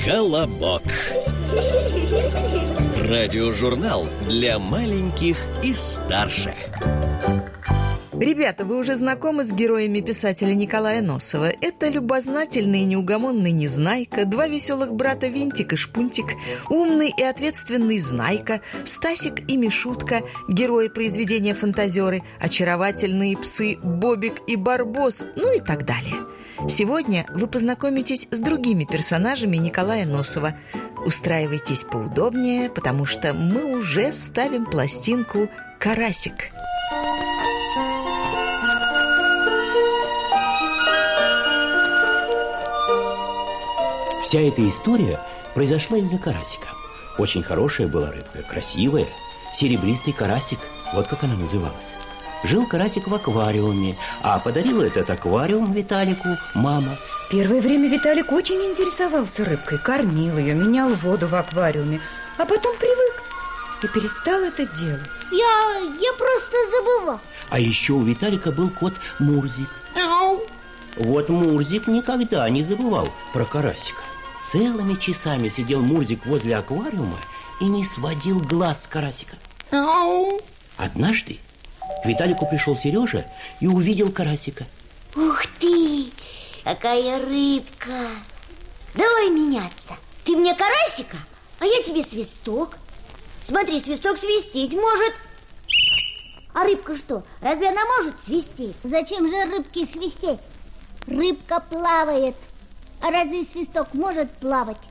«Колобок». Радиожурнал для маленьких и старше. Ребята, вы уже знакомы с героями писателя Николая Носова. Это любознательный и неугомонный Незнайка, два веселых брата Винтик и Шпунтик, умный и ответственный Знайка, Стасик и Мишутка, герои произведения «Фантазеры», очаровательные псы Бобик и Барбос, ну и так далее. Сегодня вы познакомитесь с другими персонажами Николая Носова. Устраивайтесь поудобнее, потому что мы уже ставим пластинку «Карасик». Вся эта история произошла из-за карасика. Очень хорошая была рыбка, красивая, серебристый карасик, вот как она называлась. Жил карасик в аквариуме, а подарила этот аквариум Виталику мама. Первое время Виталик очень интересовался рыбкой, кормил ее, менял воду в аквариуме, а потом привык и перестал это делать. Я просто забывал. А еще у Виталика был кот Мурзик. Ау. Вот Мурзик никогда не забывал про карасика. Целыми часами сидел Мурзик возле аквариума и не сводил глаз с карасика. Ау. Однажды к Виталику пришел Сережа и увидел карасика. Ух ты, какая рыбка! Давай меняться. Ты мне карасика, а я тебе свисток. Смотри, свисток свистеть может. А рыбка что, разве она может свистеть? Зачем же рыбке свистеть? Рыбка плавает. А разве свисток может плавать?